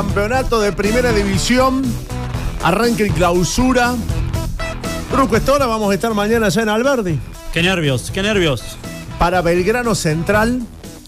Campeonato de Primera División, arranque y clausura. Bruco, esta hora vamos a estar mañana allá en Alberdi. Qué nervios, qué nervios. Para Belgrano Central,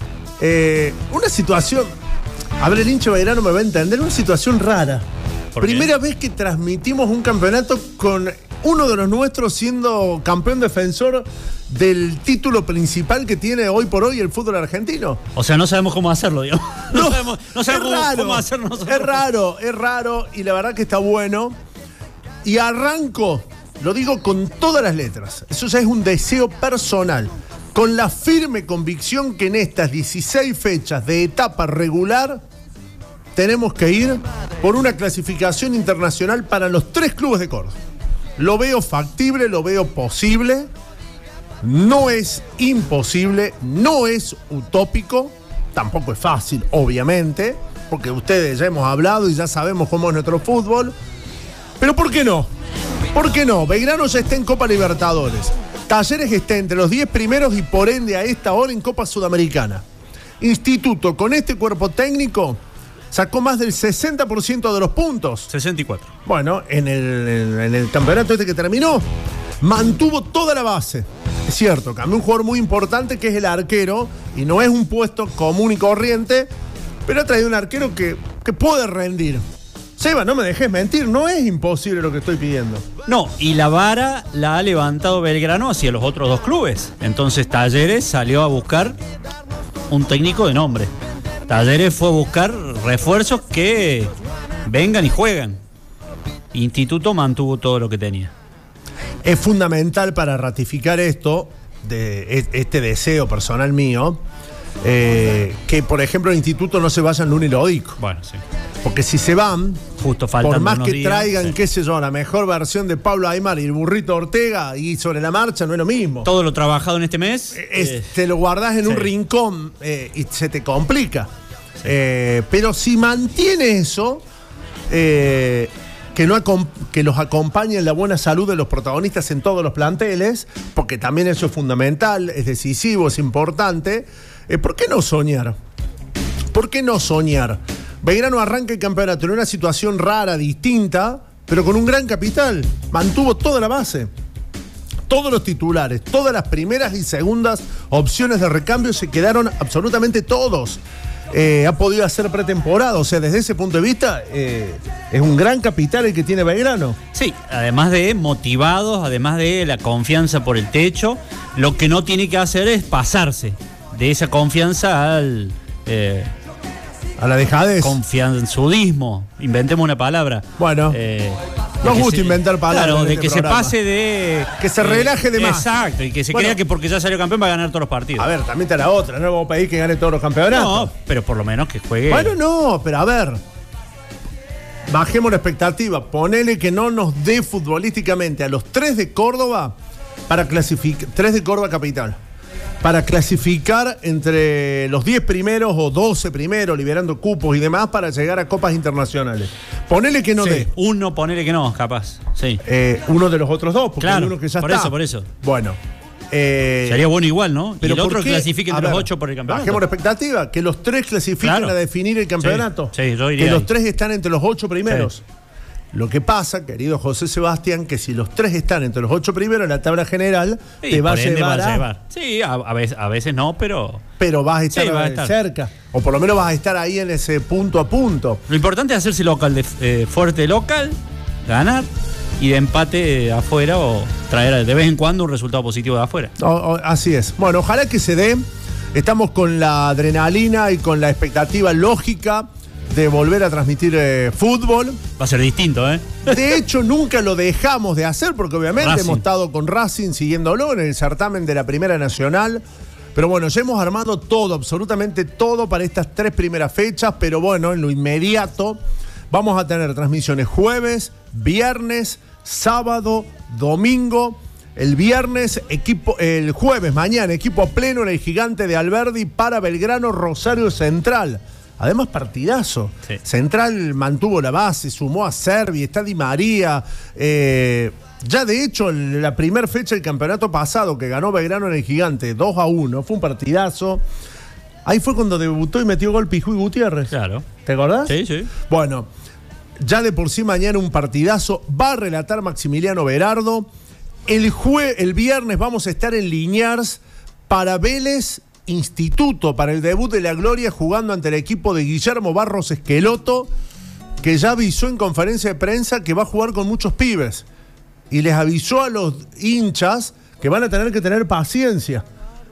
una situación, a ver, el hincha Belgrano me va a entender, una situación rara. Primera vez que transmitimos un campeonato con uno de los nuestros siendo campeón defensor del título principal que tiene hoy por hoy el fútbol argentino. O sea, no sabemos cómo hacerlo, digamos. No sabemos cómo hacerlo nosotros. Es raro y la verdad que está bueno. Y arranco, lo digo con todas las letras, eso ya es un deseo personal, con la firme convicción que en estas 16 fechas de etapa regular tenemos que ir por una clasificación internacional para los 3 clubes de Córdoba. Lo veo factible, lo veo posible. No es imposible, no es utópico, tampoco es fácil, obviamente, porque ustedes ya hemos hablado y ya sabemos cómo es nuestro fútbol. Pero ¿por qué no? ¿Por qué no? Belgrano ya está en Copa Libertadores. Talleres está entre los 10 primeros y por ende a esta hora en Copa Sudamericana. Instituto, con este cuerpo técnico, sacó más del 60% de los puntos. 64. Bueno, en el campeonato este que terminó, mantuvo toda la base. Es cierto, cambió un jugador muy importante que es el arquero, y no es un puesto común y corriente, pero ha traído un arquero que puede rendir. Seba, no me dejes mentir, no es imposible lo que estoy pidiendo. No, y la vara la ha levantado Belgrano hacia los otros 2 clubes. Entonces Talleres salió a buscar un técnico de nombre. Talleres fue a buscar refuerzos que vengan y juegan. Instituto mantuvo todo lo que tenía. Es fundamental para ratificar esto, de este deseo personal mío, que por ejemplo el Instituto no se vayan Luna y Lodico. Bueno, sí. Porque si se van, justo faltan por más que días, traigan, sí, qué sé yo, la mejor versión de Pablo Aymar y el Burrito Ortega, y sobre la marcha no es lo mismo. Todo lo trabajado en este mes. Te lo guardás en un rincón y se te complica. Sí. Pero si mantiene eso, que los acompañe en la buena salud de los protagonistas en todos los planteles, porque también eso es fundamental, es decisivo, es importante. ¿Por qué no soñar? ¿Por qué no soñar? Belgrano arranca el campeonato en una situación rara, distinta, pero con un gran capital. Mantuvo toda la base. Todos los titulares, todas las primeras y segundas opciones de recambio se quedaron absolutamente todos. Ha podido hacer pretemporada, o sea, desde ese punto de vista es un gran capital el que tiene Belgrano. Sí, además de motivados, además de la confianza por el techo, lo que no tiene que hacer es pasarse de esa confianza al... a la dejadez. Confianzudismo, inventemos una palabra. Bueno, nos gusta inventar palabras. Claro, de que se pase de... Que se relaje de más. Exacto, y que se crea que porque ya salió campeón va a ganar todos los partidos. A ver, también está la otra, no vamos a pedir que gane todos los campeonatos. No, pero por lo menos que juegue. Bueno, no, pero a ver, bajemos la expectativa, ponele que no nos dé futbolísticamente a los 3 de Córdoba para clasificar, 3 de Córdoba capital, para clasificar entre los 10 primeros o 12 primeros, liberando cupos y demás para llegar a copas internacionales. Ponele que no dé. Uno, ponele que no, capaz. Sí. Uno de los otros 2, porque claro, hay uno que ya por está. Por eso. Bueno. Sería bueno igual, ¿no? Pero y el otro que clasifique entre los 8 por el campeonato. Bajemos la expectativa, que los 3 clasifiquen a definir el campeonato. Sí, yo iría que ahí. los 3 están entre los 8 primeros. Sí. Lo que pasa, querido José Sebastián, que si los 3 están entre los 8 primeros en la tabla general, sí, te va a llevar. Sí, a veces no, pero vas a estar, cerca. O por lo menos vas a estar ahí en ese punto a punto. Lo importante es hacerse local, fuerte local, ganar, y de empate afuera o traer de vez en cuando un resultado positivo de afuera. Así es. Bueno, ojalá que se dé. Estamos con la adrenalina y con la expectativa lógica de volver a transmitir fútbol. Va a ser distinto, ¿eh? De hecho, nunca lo dejamos de hacer porque obviamente hemos estado con Racing siguiéndolo en el certamen de la Primera Nacional. Pero bueno, ya hemos armado todo, absolutamente todo para estas 3 primeras fechas. Pero bueno, en lo inmediato vamos a tener transmisiones jueves, viernes, sábado, domingo. El viernes, el jueves, mañana, equipo a pleno en el Gigante de Alberdi para Belgrano Rosario Central. Además, partidazo. Sí. Central mantuvo la base, sumó a Servi, está Di María. Ya de hecho, la primera fecha del campeonato pasado que ganó Belgrano en el Gigante 2-1, fue un partidazo. Ahí fue cuando debutó y metió gol Pijuy Gutiérrez. Claro. ¿Te acordás? Sí, sí. Bueno, ya de por sí mañana un partidazo. Va a relatar Maximiliano Berardo. El viernes vamos a estar en Liniers para Vélez Instituto, para el debut de la Gloria, jugando ante el equipo de Guillermo Barros Esqueloto, que ya avisó en conferencia de prensa que va a jugar con muchos pibes. Y les avisó a los hinchas que van a tener que tener paciencia.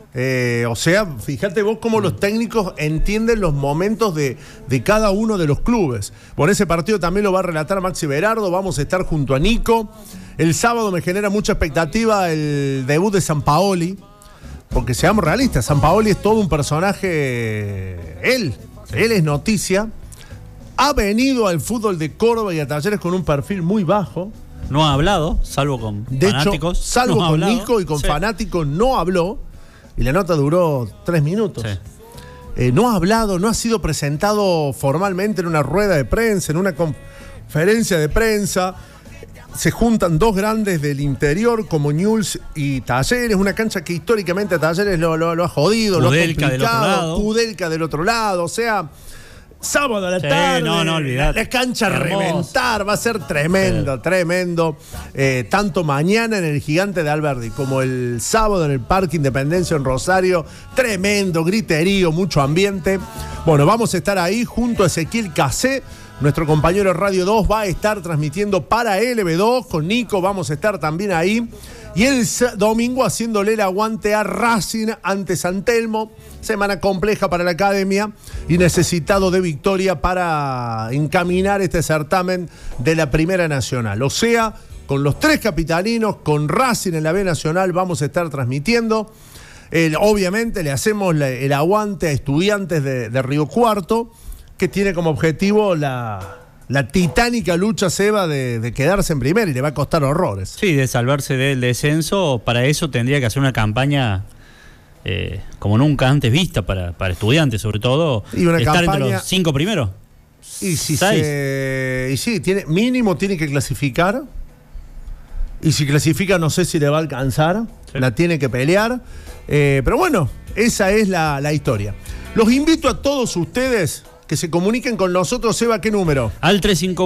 O sea, fíjate vos cómo los técnicos entienden los momentos de cada uno de los clubes. Por ese partido también lo va a relatar Maxi Berardo. Vamos a estar junto a Nico. El sábado me genera mucha expectativa el debut de Sampaoli, porque seamos realistas, Sampaoli es todo un personaje. Él es noticia. Ha venido al fútbol de Córdoba y a Talleres con un perfil muy bajo. No ha hablado, salvo con fanáticos. De hecho, salvo no con Nico y con fanáticos, no habló. Y la nota duró 3 minutos. Sí. No ha hablado, no ha sido presentado formalmente en una rueda de prensa, en una conferencia de prensa. Se juntan dos grandes del interior como Newell's y Talleres, una cancha que históricamente a Talleres lo ha jodido, Kudelka lo ha complicado. Kudelka del otro lado, o sea, sábado a la tarde, no, la cancha a reventar, va a ser tremendo, tremendo. Tanto mañana en el Gigante de Alberdi como el sábado en el Parque Independencia en Rosario, tremendo, griterío, mucho ambiente. Bueno, vamos a estar ahí junto a Ezequiel Casé. Nuestro compañero Radio 2 va a estar transmitiendo para LB2 con Nico, vamos a estar también ahí. Y el domingo haciéndole el aguante a Racing ante San Telmo. Semana compleja para la academia y necesitado de victoria para encaminar este certamen de la Primera Nacional. O sea, con los 3 capitalinos, con Racing en la B Nacional vamos a estar transmitiendo. Obviamente le hacemos el aguante a Estudiantes de Río Cuarto, que tiene como objetivo la titánica lucha, Seba, de quedarse en primera, y le va a costar horrores. Sí, de salvarse del descenso. Para eso tendría que hacer una campaña como nunca antes vista para Estudiantes, sobre todo. Y una estar campaña, entre los 5 primeros. Y si mínimo tiene que clasificar. Y si clasifica no sé si le va a alcanzar. Sí. La tiene que pelear. Pero bueno, esa es la historia. Los invito a todos ustedes que se comuniquen con nosotros. Seba, ¿qué número? Al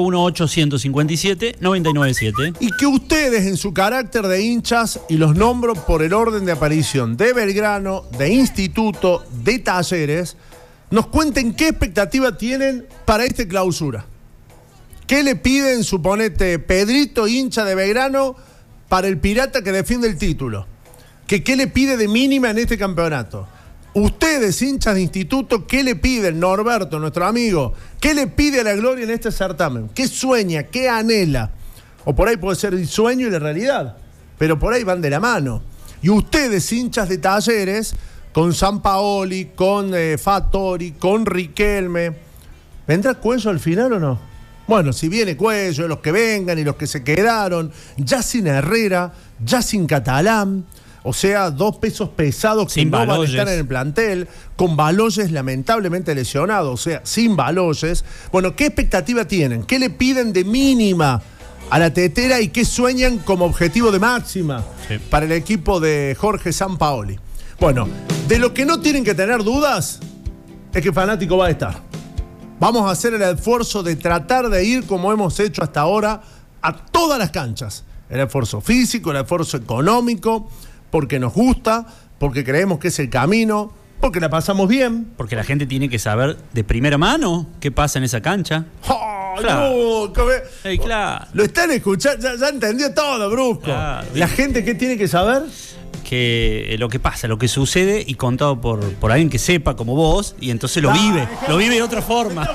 351-857-997. Y que ustedes, en su carácter de hinchas, y los nombro por el orden de aparición, de Belgrano, de Instituto, de Talleres, nos cuenten qué expectativa tienen para esta clausura. ¿Qué le piden, suponete, Pedrito, hincha de Belgrano, para el Pirata que defiende el título? ¿Qué le pide de mínima en este campeonato? Ustedes, hinchas de Instituto, ¿qué le piden? Norberto, nuestro amigo, ¿qué le pide a la Gloria en este certamen? ¿Qué sueña? ¿Qué anhela? O por ahí puede ser el sueño y la realidad, pero por ahí van de la mano. Y ustedes, hinchas de Talleres, con Sampaoli, con Fattori, con Riquelme, ¿vendrá Cuello al final o no? Bueno, si viene Cuello, los que vengan y los que se quedaron, ya sin Herrera, ya sin Catalán. O sea, 2 pesos pesados que no van a estar en el plantel, con Baloyes lamentablemente lesionado, o sea, sin Baloyes. Bueno, ¿qué expectativa tienen? ¿Qué le piden de mínima a la tetera y qué sueñan como objetivo de máxima para el equipo de Jorge Sampaoli? Bueno, de lo que no tienen que tener dudas es que Fanático va a estar. Vamos a hacer el esfuerzo de tratar de ir como hemos hecho hasta ahora a todas las canchas. El esfuerzo físico, el esfuerzo económico, porque nos gusta, porque creemos que es el camino, porque la pasamos bien. Porque la gente tiene que saber de primera mano qué pasa en esa cancha. ¡Oh, claro! No, claro. Lo están escuchando, ya entendió todo, Brusco. Claro. ¿La gente qué tiene que saber? Que lo que pasa, lo que sucede y contado por alguien que sepa como vos, y entonces lo vive de otra forma.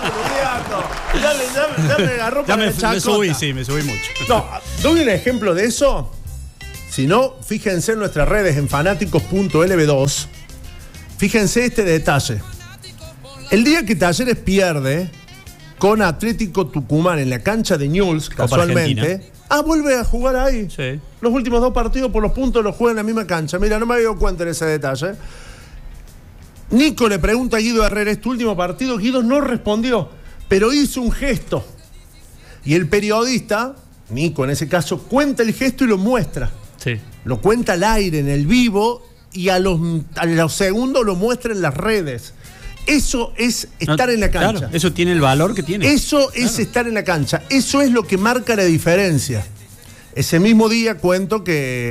Ya me agarró para la chacota. Me subí mucho. No, doy un ejemplo de eso. Si no, fíjense en nuestras redes, en fanáticos.lb2. Fíjense este detalle. El día que Talleres pierde con Atlético Tucumán en la cancha de Newell's, casualmente, vuelve a jugar ahí. Sí. Los últimos 2 partidos por los puntos los juega en la misma cancha. Mira, no me había dado cuenta de ese detalle. Nico le pregunta a Guido Herrera, ¿es tu último partido? Guido no respondió, pero hizo un gesto. Y el periodista, Nico en ese caso, cuenta el gesto y lo muestra. Sí. Lo cuenta al aire, en el vivo, y a los segundos lo muestra en las redes. Eso es estar en la cancha. Claro, eso tiene el valor que tiene. Eso es estar en la cancha. Eso es lo que marca la diferencia. Ese mismo día cuento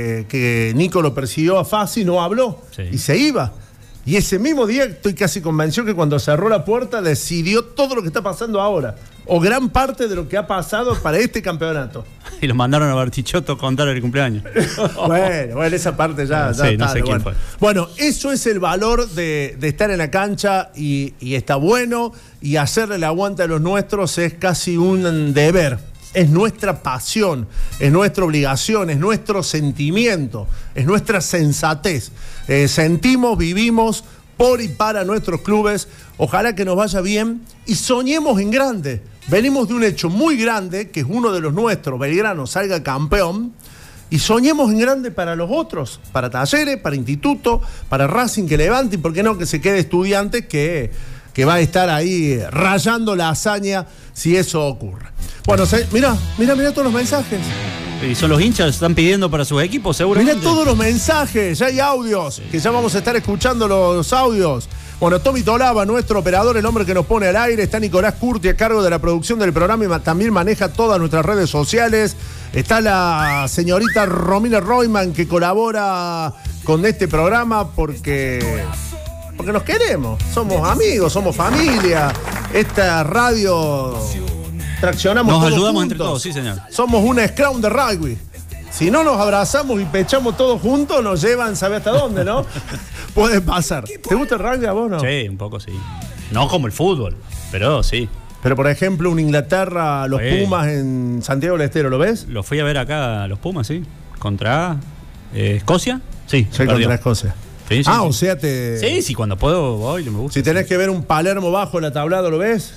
que Nico lo persiguió a Fassi, no habló y se iba. Y ese mismo día estoy casi convencido que cuando cerró la puerta decidió todo lo que está pasando ahora. O gran parte de lo que ha pasado para este campeonato. Y lo mandaron a Bartichotto a contar el cumpleaños. Bueno, esa parte ya sí, está. No sé quién fue. Bueno, eso es el valor de estar en la cancha y está bueno. Y hacerle el aguante a los nuestros es casi un deber. Es nuestra pasión, es nuestra obligación, es nuestro sentimiento, es nuestra sensatez. Sentimos, vivimos por y para nuestros clubes. Ojalá que nos vaya bien y soñemos en grande. Venimos de un hecho muy grande, que es uno de los nuestros, Belgrano salga campeón, y soñemos en grande para los otros, para Talleres, para Instituto, para Racing que levante, y por qué no que se quede Estudiantes que va a estar ahí rayando la hazaña si eso ocurre. Bueno, mirá todos los mensajes. Y son los hinchas que están pidiendo para sus equipos, seguramente. Mirá todos los mensajes, ya hay audios, que ya vamos a estar escuchando los audios. Bueno, Tommy Tolaba, nuestro operador, el hombre que nos pone al aire. Está Nicolás Curti a cargo de la producción del programa y también maneja todas nuestras redes sociales. Está la señorita Romina Royman, que colabora con este programa porque nos queremos. Somos amigos, somos familia. Esta radio traccionamos nos todos ayudamos juntos. Entre todos, sí, señor. Somos una scrum de rugby. Si no nos abrazamos y pechamos todos juntos, nos llevan, ¿sabe hasta dónde, no? Puede pasar. ¿Te gusta el rugby a vos, no? Sí, un poco sí. No como el fútbol, pero sí. Pero, por ejemplo, un Inglaterra, los Pumas en Santiago del Estero, ¿lo ves? Lo fui a ver acá, los Pumas, sí. Contra Escocia. Sí, contra Escocia. Sí, o sea, Sí, cuando puedo voy, me gusta. Si tenés que ver un Palermo bajo en la tablada, ¿lo ves?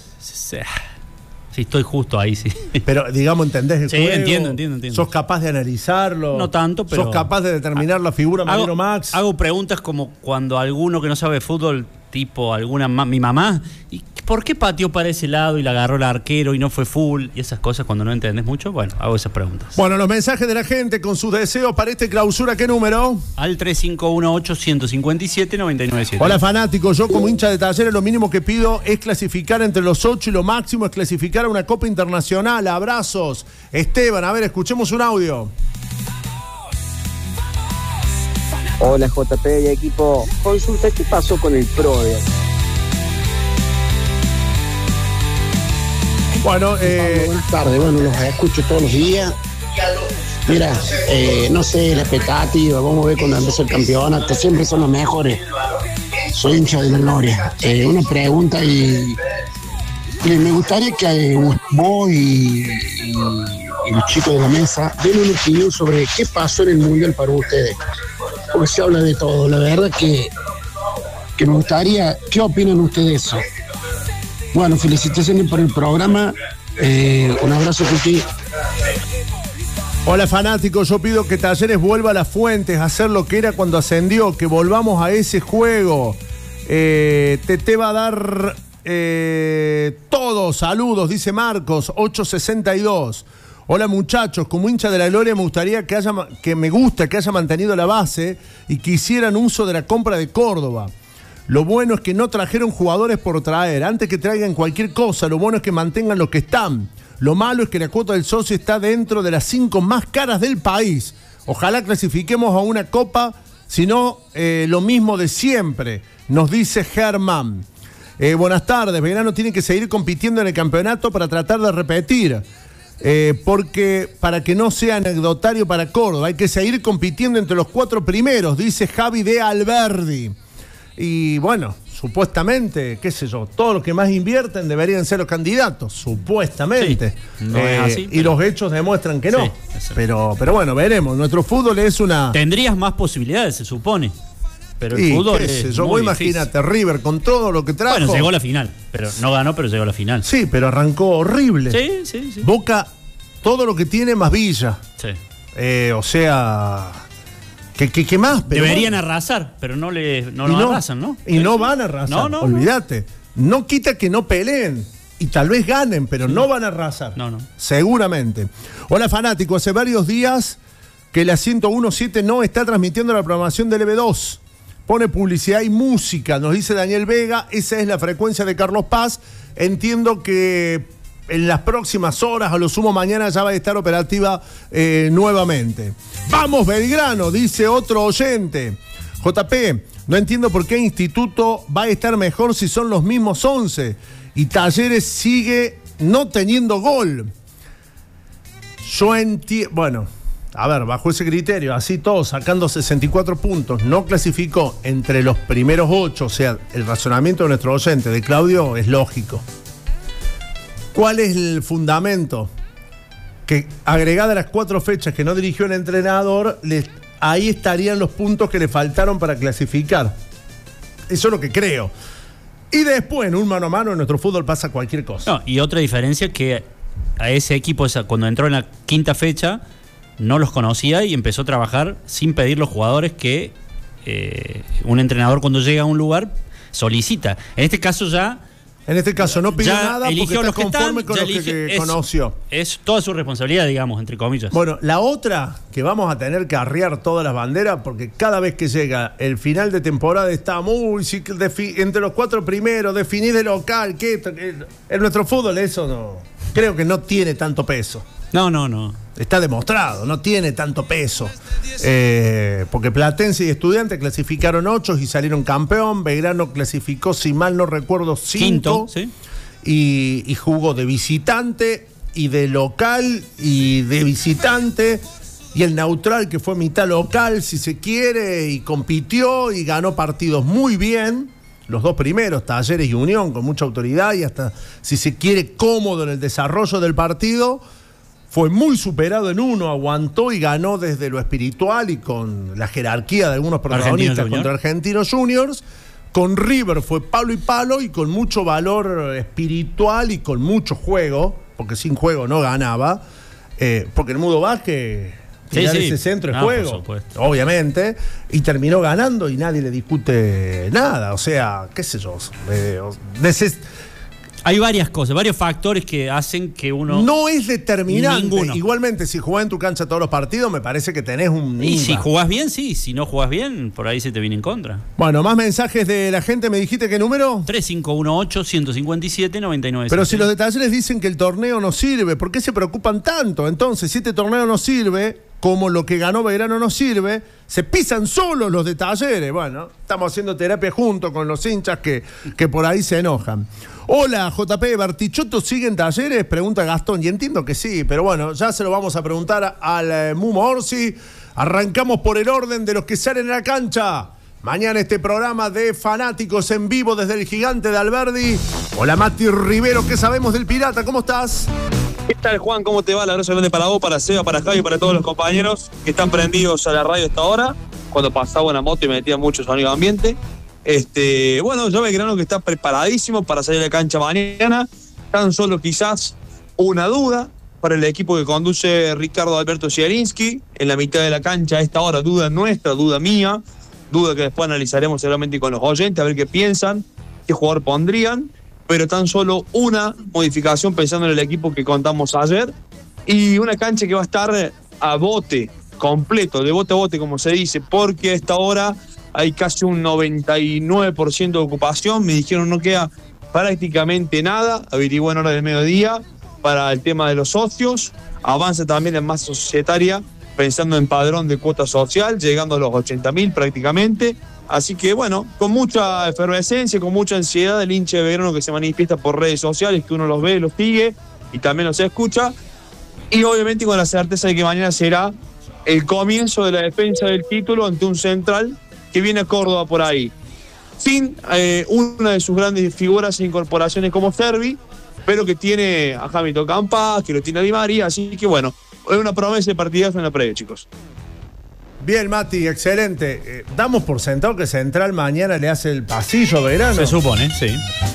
Sí, estoy justo ahí, sí. Pero, digamos, ¿entendés el juego? Entiendo. ¿Sos capaz de analizarlo? No tanto, pero... ¿Sos capaz de determinar la figura Mariano Max? Hago preguntas como cuando alguno que no sabe fútbol, tipo mi mamá, ¿y por qué pateó para ese lado y la agarró el arquero y no fue full? Y esas cosas cuando no entendés mucho, bueno, hago esas preguntas. Bueno, los mensajes de la gente con sus deseos para este clausura, ¿qué número? Al 3518-157-997. Hola, fanáticos. Yo como hincha de Talleres lo mínimo que pido es clasificar entre los 8 y lo máximo es clasificar a una Copa Internacional. Abrazos. Esteban, a ver, escuchemos un audio. Hola JP y equipo, consulta, ¿qué pasó con el PRODE? Bueno, buenas tardes, los escucho todos los días. Mira, no sé, la expectativa, vamos a ver cuando empieza el campeonato, siempre son los mejores. Soy hincha de la gloria. Una pregunta y me gustaría que vos y los chicos de la mesa den una opinión sobre qué pasó en el Mundial para ustedes. Porque se habla de todo, la verdad que me gustaría, ¿qué opinan ustedes de eso? Bueno, felicitaciones por el programa, un abrazo, Cuti. Hola, fanáticos, yo pido que Talleres vuelva a las fuentes, a hacer lo que era cuando ascendió, que volvamos a ese juego. Te va a dar todos, saludos, dice Marcos, 862. Hola muchachos, como hincha de la gloria me gustaría que haya mantenido la base y que hicieran uso de la compra de Córdoba. Lo bueno es que no trajeron jugadores por traer. Antes que traigan cualquier cosa, lo bueno es que mantengan lo que están. Lo malo es que la cuota del socio está dentro de las 5 más caras del país. Ojalá clasifiquemos a una copa, si no, lo mismo de siempre, nos dice Germán. Buenas tardes, Belgrano tiene que seguir compitiendo en el campeonato para tratar de repetir. Porque para que no sea anecdotario para Córdoba, hay que seguir compitiendo entre los 4 primeros, dice Javi de Alberdi. Y bueno, supuestamente, qué sé yo, todos los que más invierten deberían ser los candidatos, supuestamente. Sí, no es así, y los hechos demuestran que no. Sí, pero bueno, veremos. Nuestro fútbol es una... Tendrías más posibilidades, se supone. Pero el fútbol es yo muy imagínate, River con todo lo que trajo. Bueno, llegó a la final, pero no ganó, pero llegó a la final. Sí, pero arrancó horrible. Sí. Boca, todo lo que tiene más Villa. Sí. O sea... ¿Qué más? Pero deberían arrasar, pero no arrasan, ¿no? Y no van a arrasar, olvídate. No quita que no peleen y tal vez ganen, pero no van a arrasar. No. Seguramente. Hola, fanático. Hace varios días que la 101.7 no está transmitiendo la programación del EB2. Pone publicidad y música, nos dice Daniel Vega. Esa es la frecuencia de Carlos Paz. Entiendo que en las próximas horas, a lo sumo mañana, ya va a estar operativa nuevamente. ¡Vamos, Belgrano!, dice otro oyente. JP, no entiendo por qué Instituto va a estar mejor si son los mismos 11 y Talleres sigue no teniendo gol. Yo entiendo... Bueno, a ver, bajo ese criterio, así todos sacando 64 puntos, no clasificó entre los primeros 8, o sea, el razonamiento de nuestro oyente, de Claudio, es lógico. ¿Cuál es el fundamento? Que agregada a las 4 fechas que no dirigió el entrenador, ahí estarían los puntos que le faltaron para clasificar. Eso es lo que creo. Y después, en un mano a mano, en nuestro fútbol pasa cualquier cosa. No, y otra diferencia que a ese equipo, cuando entró en la 5ª fecha, no los conocía y empezó a trabajar sin pedir los jugadores que un entrenador cuando llega a un lugar solicita. En este caso no pidió nada porque está conforme con lo que conoció. Es toda su responsabilidad, digamos, entre comillas. Bueno, la otra que vamos a tener que arriar todas las banderas, porque cada vez que llega el final de temporada estamos, entre los 4 primeros, definir de local, en nuestro fútbol eso no, creo que no tiene tanto peso. No. Está demostrado, no tiene tanto peso. Porque Platense y Estudiantes clasificaron 8 y salieron campeón. Belgrano clasificó, si mal no recuerdo, 5. ¿Sí? Y jugó de visitante y de local y de visitante. Y el neutral, que fue mitad local, si se quiere, y compitió y ganó partidos muy bien. Los 2 primeros, Talleres y Unión, con mucha autoridad y hasta, si se quiere, cómodo en el desarrollo del partido. Fue muy superado en uno, aguantó y ganó desde lo espiritual y con la jerarquía de algunos protagonistas contra Argentinos Juniors. Con River fue palo y palo y con mucho valor espiritual y con mucho juego, porque sin juego no ganaba. Porque el Mudo Vázquez, tirar ese centro es juego, obviamente, y terminó ganando y nadie le discute nada. O sea, qué sé yo. Hay varias cosas, varios factores que hacen que uno... No es determinante. Ninguno. Igualmente, si jugás en tu cancha todos los partidos, me parece que tenés un... Y si jugás bien, sí. Si no jugás bien, por ahí se te viene en contra. Bueno, más mensajes de la gente. ¿Me dijiste qué número? 3518-157-99. Pero si los de Talleres dicen que el torneo no sirve, ¿por qué se preocupan tanto? Entonces, si este torneo no sirve, como lo que ganó Belgrano no sirve, se pisan solos los de Talleres. Bueno, estamos haciendo terapia juntos con los hinchas que por ahí se enojan. Hola, JP, ¿Bartichotto sigue en Talleres? Pregunta Gastón, y entiendo que sí, pero bueno, ya se lo vamos a preguntar al Mumo Orsi. Arrancamos por el orden de los que salen a la cancha. Mañana este programa de fanáticos en vivo desde el Gigante de Alberdi. Hola, Mati Rivero, ¿qué sabemos del Pirata? ¿Cómo estás? ¿Qué tal, Juan? ¿Cómo te va? Un abrazo grande para vos, para Seba, para Javi y para todos los compañeros que están prendidos a la radio a esta hora. Cuando pasaba una moto y me metía mucho sonido de ambiente. Bueno, yo Belgrano que está preparadísimo para salir a la cancha mañana. Tan solo quizás una duda para el equipo que conduce Ricardo Alberto Zielinski. En la mitad de la cancha a esta hora, duda nuestra, duda mía, duda que después analizaremos seguramente con los oyentes, a ver qué piensan, qué jugador pondrían. Pero tan solo una modificación pensando en el equipo que contamos ayer. Y una cancha que va a estar a bote completo, de bote a bote como se dice, porque a esta hora hay casi un 99% de ocupación. Me dijeron no queda prácticamente nada. Averigué en hora del mediodía para el tema de los socios. Avanza también en masa societaria, pensando en padrón de cuota social, llegando a los 80.000 prácticamente. Así que bueno, con mucha efervescencia, con mucha ansiedad el hincha de Belgrano que se manifiesta por redes sociales, que uno los ve, los sigue y también los escucha. Y obviamente con la certeza de que mañana será el comienzo de la defensa del título ante un Central que viene a Córdoba por ahí. Sin una de sus grandes figuras e incorporaciones como Servi, pero que tiene a Hamilton Campas, que lo tiene a Di María, así que bueno, es una promesa de partidazo en la previa, chicos. Bien, Mati, excelente. Damos por sentado que Central mañana le hace el pasillo a Belgrano. Se supone, sí.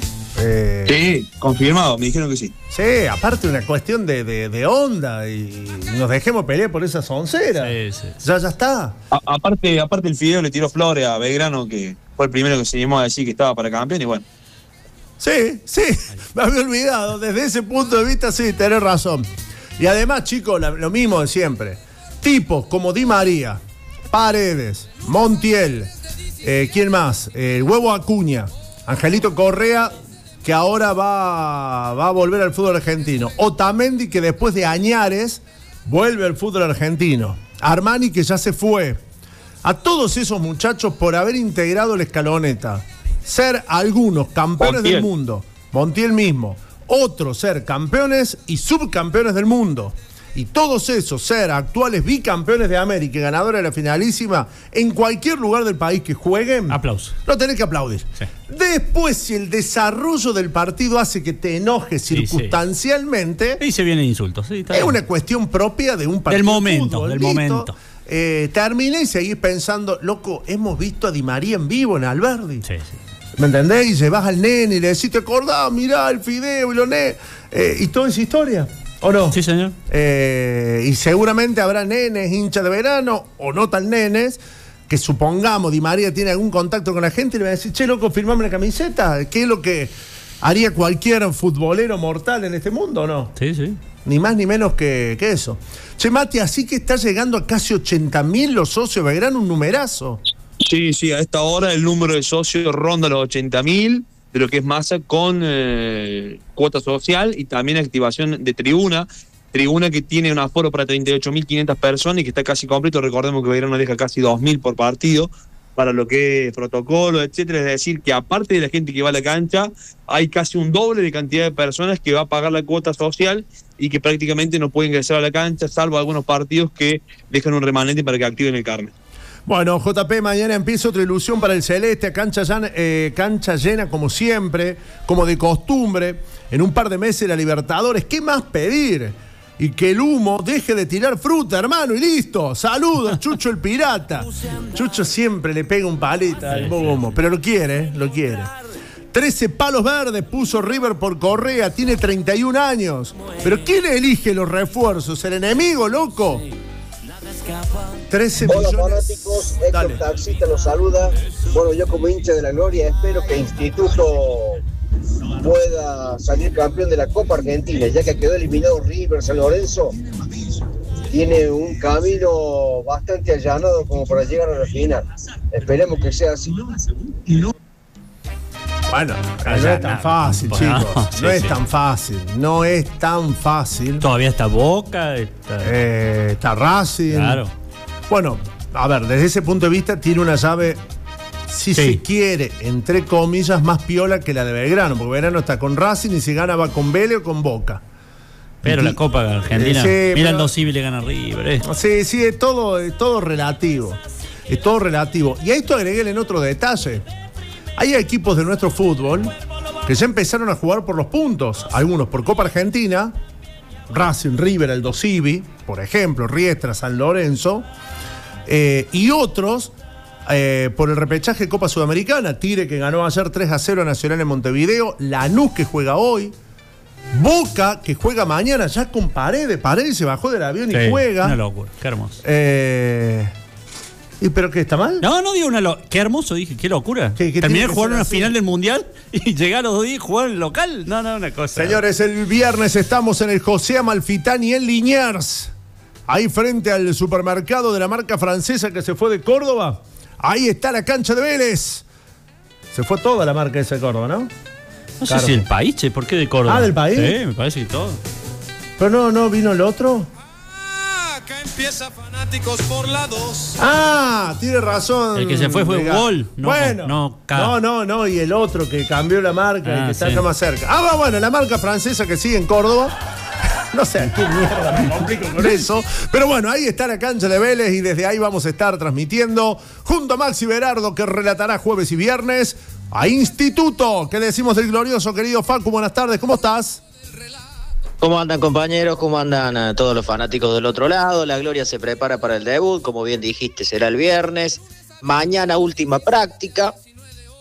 Sí, confirmado, me dijeron que sí. Sí, aparte una cuestión de onda y nos dejemos pelear por esas onceras. Sí. Ya está. Aparte el Fideo le tiró flores a Belgrano, que fue el primero que se animó a decir que estaba para campeón y bueno. Sí, me había olvidado. Desde ese punto de vista, sí, tenés razón. Y además, chicos, lo mismo de siempre. Tipos como Di María, Paredes, Montiel, ¿Quién más? El Huevo Acuña. Angelito Correa, que ahora va a volver al fútbol argentino. Otamendi, que después de Añares vuelve al fútbol argentino. Armani, que ya se fue. A todos esos muchachos por haber integrado la escaloneta. Ser algunos campeones Montiel del mundo. Montiel mismo. Otros ser campeones y subcampeones del mundo. Y todos esos ser actuales bicampeones de América y ganadores de la finalísima en cualquier lugar del país que jueguen. Aplauso. Lo tenés que aplaudir. Sí. Después, si el desarrollo del partido hace que te enojes circunstancialmente, Y se vienen insultos. Sí, está es bien. una cuestión propia de un partido. Del momento, de fútbol, del listo. momento. Terminé y seguís pensando, loco, hemos visto a Di María en vivo en Alberdi. Sí, sí. ¿Me entendés? Y llevas al nene y le decís, ¿te acordás? Mirá el fideo y lo y toda esa historia. ¿O no? Sí, señor. Y seguramente habrá nenes hinchas de verano o no tan nenes que supongamos Di María tiene algún contacto con la gente y le va a decir, che, loco, firmame la camiseta. ¿Qué es lo que haría cualquier futbolero mortal en este mundo o no? Sí, sí. Ni más ni menos que eso. Che, Mati, así que está llegando a casi 80.000 los socios de Belgrano, un numerazo. Sí, sí, a esta hora el número de socios ronda los 80.000, de lo que es masa con cuota social y también activación de tribuna que tiene un aforo para 38.500 personas y que está casi completo. Recordemos que Belgrano deja casi 2.000 por partido para lo que es protocolo, etcétera. Es decir, que aparte de la gente que va a la cancha, hay casi un doble de cantidad de personas que va a pagar la cuota social y que prácticamente no pueden ingresar a la cancha, salvo algunos partidos que dejan un remanente para que activen el carnet. Bueno, JP, mañana empieza otra ilusión para el Celeste, cancha llena como siempre, como de costumbre, en un par de meses la Libertadores. ¿Qué más pedir? Y que el humo deje de tirar fruta, hermano, y listo. Saludos, Chucho el Pirata. Chucho siempre le pega un palito al humo, pero lo quiere. 13 palos verdes puso River por Correa, tiene 31 años. Pero ¿quién elige los refuerzos? ¿El enemigo, loco? 13 Hola millones. fanáticos, Héctor Dale. Taxista los saluda. Bueno, yo como hincha de la Gloria espero que Instituto pueda salir campeón de la Copa Argentina, ya que quedó eliminado River. San Lorenzo tiene un camino bastante allanado como para llegar a la final. Esperemos que sea así. Bueno, no es tan fácil, Bueno, chicos. sí, No es sí. tan fácil. No es tan fácil. Todavía está Boca. Está Racing. Claro. Bueno, a ver, desde ese punto de vista tiene una llave, si Sí. se quiere, entre comillas, más piola que la de Belgrano, porque Belgrano está con Racing y si gana va con Vélez o con Boca. Pero la Copa Argentina. Sí, mira pero- el 2 y le gana River. Sí, es todo relativo. Es todo relativo. Y a esto agreguéle en otro detalle. Hay equipos de nuestro fútbol que ya empezaron a jugar por los puntos. Algunos por Copa Argentina, Racing, River, Aldo Civi, por ejemplo, Riestra, San Lorenzo, y otros por el repechaje de Copa Sudamericana. Tigre, que ganó ayer 3-0 a Nacional en Montevideo, Lanús, que juega hoy, Boca, que juega mañana, ya con Paredes se bajó del avión y juega. Una locura. Qué hermoso. ¿Y pero qué está mal? No digo una locura. Qué hermoso, dije. Qué locura. ¿Qué Terminé tiene de que jugar ser una así? final del Mundial y llegar a los 2 días y jugar en el local. No, una cosa. Señores, el viernes estamos en el José Amalfitani en Liniers. Ahí frente al supermercado de la marca francesa que se fue de Córdoba. Ahí está la cancha de Vélez. Se fue toda la marca esa de Córdoba, ¿no? No sé Claro. si el país, che. ¿Por qué de Córdoba? Ah, ¿del país? Sí, me parece que todo. Pero no vino el otro. Acá empieza Fanáticos por la 2. Ah, tiene razón. El que se fue Vega. Gol. No, Bueno, K. no, y el otro que cambió la marca y que está sí. acá más cerca. Bueno, la marca francesa que sigue en Córdoba. No sé a qué mierda me complico con eso. Pero bueno, ahí está la cancha de Vélez y desde ahí vamos a estar transmitiendo junto a Maxi Berardo, que relatará jueves y viernes a Instituto. ¿Qué decimos del glorioso querido Facu? Buenas tardes, ¿cómo estás? ¿Cómo andan, compañeros? ¿Cómo andan todos los fanáticos del otro lado? La Gloria se prepara para el debut, como bien dijiste, será el viernes. Mañana última práctica.